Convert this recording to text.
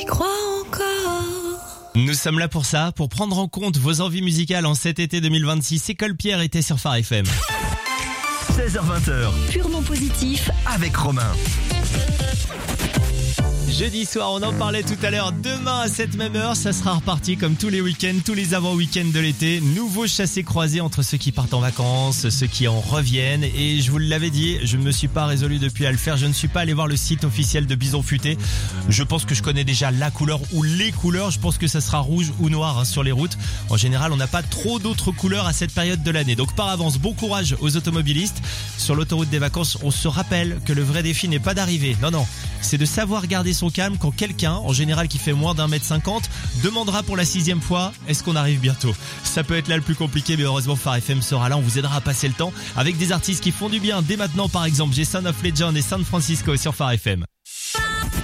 J'y crois encore. Nous sommes là pour ça, pour prendre en compte vos envies musicales en cet été 2026. École Pierre était sur Phare FM. 16h20. Purement positif. Avec Romain. Jeudi soir, on en parlait tout à l'heure. Demain à cette même heure, ça sera reparti comme tous les week-ends, tous les avant-week-ends de l'été. Nouveau chassé-croisé entre ceux qui partent en vacances, ceux qui en reviennent. Et je vous l'avais dit, je ne me suis pas résolu depuis à le faire. Je ne suis pas allé voir le site officiel de Bison Futé. Je pense que je connais déjà la couleur ou les couleurs. Je pense que ça sera rouge ou noir sur les routes. En général, on n'a pas trop d'autres couleurs à cette période de l'année. Donc par avance, bon courage aux automobilistes. Sur l'autoroute des vacances, on se rappelle que le vrai défi n'est pas d'arriver. Non, c'est de savoir garder son calme quand quelqu'un, en général qui fait moins d'1m50, demandera pour la 6e fois « Est-ce qu'on arrive bientôt ?» Ça peut être là le plus compliqué, mais heureusement Phare FM sera là, on vous aidera à passer le temps avec des artistes qui font du bien. Dès maintenant par exemple, j'ai Son of Legend et San Francisco sur Phare FM.